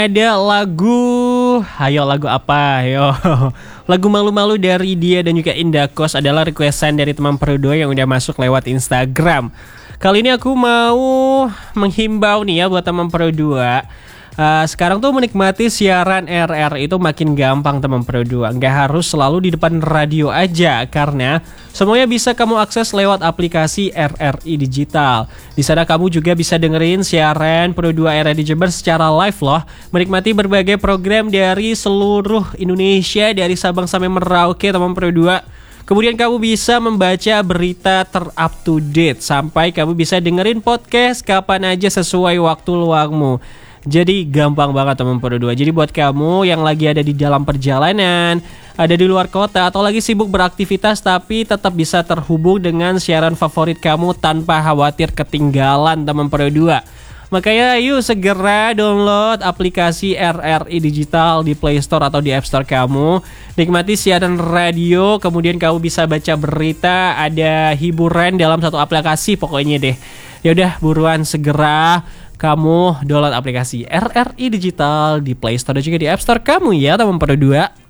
Ada lagu apa? Ayo. Lagu Malu-Malu dari dia dan juga Indakos adalah requestan dari teman Pro2 yang udah masuk lewat Instagram. Kali ini aku mau menghimbau nih ya buat teman Pro2. Sekarang tuh menikmati siaran RR itu makin gampang teman Pro2. Nggak harus selalu di depan radio aja, karena semuanya bisa kamu akses lewat aplikasi RRI Digital. Di sana kamu juga bisa dengerin siaran Pro2 RRI Jember secara live loh. Menikmati berbagai program dari seluruh Indonesia, dari Sabang sampai Merauke teman Pro2. Kemudian kamu bisa membaca berita ter-up to date, sampai kamu bisa dengerin podcast kapan aja sesuai waktu luangmu. Jadi gampang banget teman Pro2. Jadi buat kamu yang lagi ada di dalam perjalanan, ada di luar kota, atau lagi sibuk beraktivitas tapi tetap bisa terhubung dengan siaran favorit kamu tanpa khawatir ketinggalan teman Pro2. Makanya yuk segera download aplikasi RRI Digital di Play Store atau di App Store kamu. Nikmati siaran radio, kemudian kamu bisa baca berita, ada hiburan dalam satu aplikasi pokoknya deh. Yaudah buruan segera kamu download aplikasi RRI Digital di Play Store dan juga di App Store kamu ya teman Pro2.